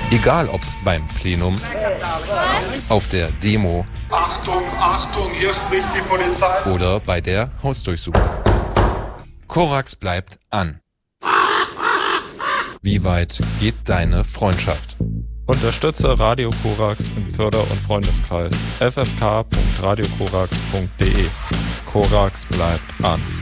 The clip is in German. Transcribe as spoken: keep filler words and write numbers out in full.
Egal ob beim Plenum, auf der Demo Achtung, Achtung, hier spricht die Polizei. oder bei der Hausdurchsuchung. Korax bleibt an. Wie weit geht deine Freundschaft? Unterstütze Radio Korax im Förder- und Freundeskreis f f k punkt radio korax punkt d e. Korax bleibt an.